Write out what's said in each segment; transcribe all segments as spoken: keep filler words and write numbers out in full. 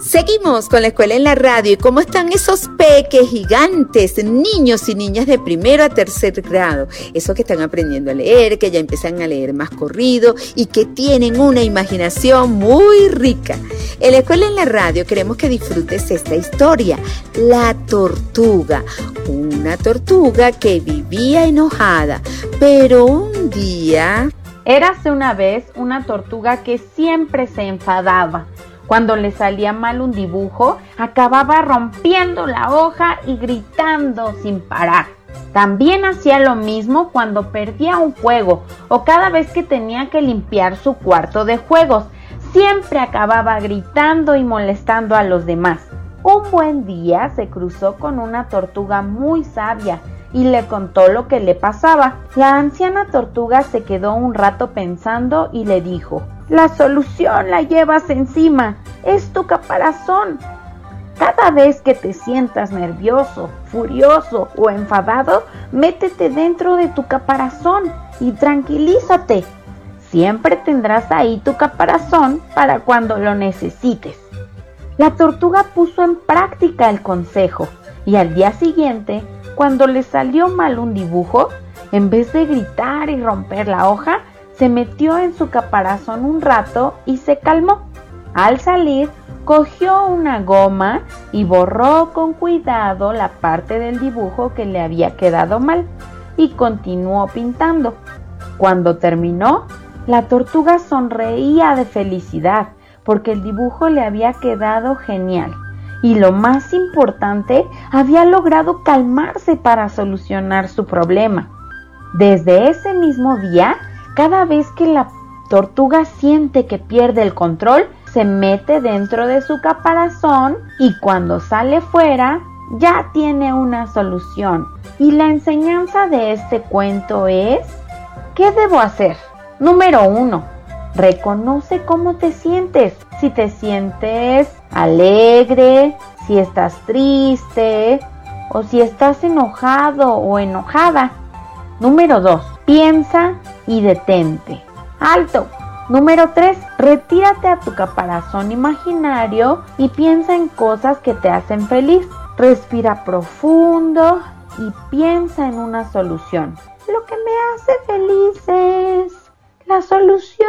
Seguimos con la escuela en la radio y cómo están esos peques gigantes, niños y niñas de primero a tercer grado, esos que están aprendiendo a leer, que ya empiezan a leer más corrido y que tienen una imaginación muy rica. En la escuela en la radio queremos que disfrutes esta historia, La Tortuga, una tortuga que vivía enojada, pero un día... Érase una vez una tortuga que siempre se enfadaba. Cuando le salía mal un dibujo, acababa rompiendo la hoja y gritando sin parar. También hacía lo mismo cuando perdía un juego o cada vez que tenía que limpiar su cuarto de juegos. Siempre acababa gritando y molestando a los demás. Un buen día se cruzó con una tortuga muy sabia y le contó lo que le pasaba. La anciana tortuga se quedó un rato pensando y le dijo: «La solución la llevas encima, es tu caparazón. Cada vez que te sientas nervioso, furioso o enfadado, métete dentro de tu caparazón y tranquilízate. Siempre tendrás ahí tu caparazón para cuando lo necesites». La tortuga puso en práctica el consejo y al día siguiente, cuando le salió mal un dibujo, en vez de gritar y romper la hoja, se metió en su caparazón un rato y se calmó. Al salir, cogió una goma y borró con cuidado la parte del dibujo que le había quedado mal y continuó pintando. Cuando terminó, la tortuga sonreía de felicidad porque el dibujo le había quedado genial. Y lo más importante, había logrado calmarse para solucionar su problema. Desde ese mismo día, cada vez que la tortuga siente que pierde el control, se mete dentro de su caparazón y cuando sale fuera, ya tiene una solución. Y la enseñanza de este cuento es: ¿qué debo hacer? Número uno. Reconoce cómo te sientes. Si te sientes alegre, si estás triste o si estás enojado o enojada. Número dos. Piensa y detente. ¡Alto! Número tres. Retírate a tu caparazón imaginario y piensa en cosas que te hacen feliz. Respira profundo y piensa en una solución. Lo que me hace feliz es... La solución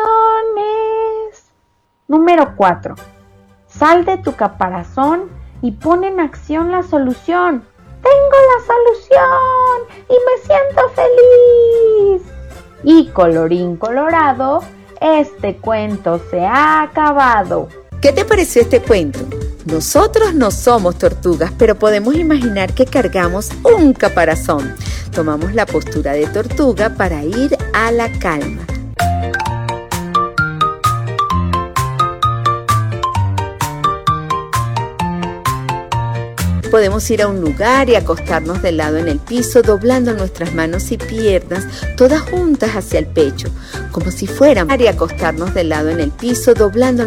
es... Número cuatro. Sal de tu caparazón y pon en acción la solución. ¡Tengo la solución! ¡Y me siento feliz! Y colorín colorado, este cuento se ha acabado. ¿Qué te pareció este cuento? Nosotros no somos tortugas, pero podemos imaginar que cargamos un caparazón. Tomamos la postura de tortuga para ir a la calma. Podemos ir a un lugar y acostarnos de lado en el piso, doblando nuestras manos y piernas, todas juntas hacia el pecho, como si fuéramos y acostarnos de lado en el piso, doblando